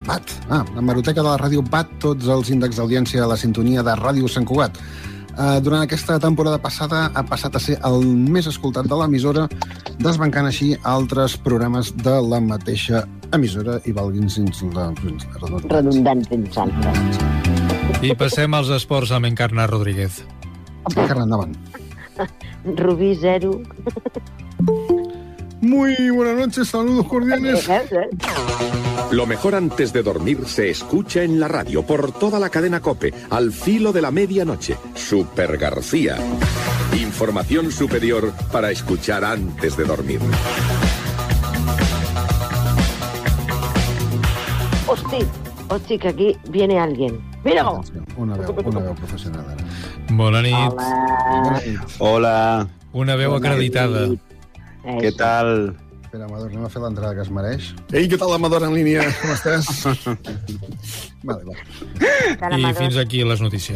BAT. L'hemeroteca de la ràdio BAT, tots els índexs d'audiència a la sintonia de Ràdio Sant Cugat. Durant aquesta temporada passada ha passat a ser el més escoltat de l'emissora, desbancant així altres programes de la mateixa emissora i valgui'ns la redundant fins altres. I passem als esports amb Encarna Rodríguez. Encarna, endavant. Rubí 0. Muy buenas noches, saludos cordiales. Lo mejor antes de dormir se escucha en la radio por toda la cadena COPE, al filo de la medianoche. Super García. Información superior para escuchar antes de dormir. Hosti, que aquí viene alguien. ¡Mira! Una veu professional, ara. Bona nit. Hola. Una veu acreditada. Què tal? Espera, Amador, anem a fer l'entrada que es mereix. Ei, què tal, Amador, en línia? Com estàs? Vale. I fins aquí les notícies.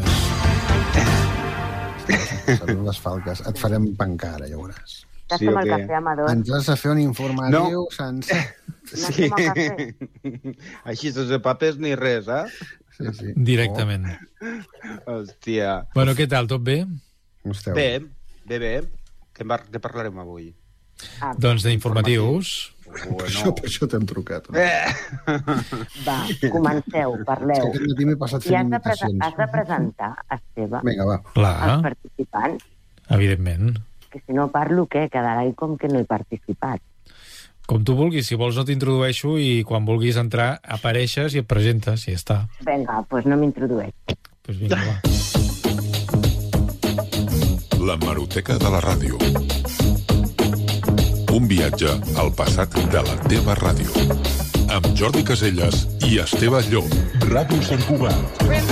Salut les falques. Et farem pencar, ara, ja veuràs. T'has amb el cafè, Amador? Ens has de fer un informatiu sencer. Sí. Així sense papers ni res, eh? Sí. Directament. Hòstia. Bueno, què tal? Tot bé? Bé. Què parlarem avui? Doncs d'informatius. Per això t'hem trucat. Va, comenceu, parleu. Aquest matí m'he passat I fent imitacions. has de presentar, Esteve, Vinga, va. Clar, els participants. evidentment. Que si no parlo, què? Quedarà com que no he participat. Com tu vulguis, si vols no t'introdueixo i quan vulguis entrar apareixes i et presentes i ja està. Vinga, doncs no m'introdueix. Pues vinga, va. L'hemeroteca de la ràdio. Un viatge al passat de la teva ràdio. Amb Jordi Caselles i Esteve Llop. Ràdio Sant Cugat.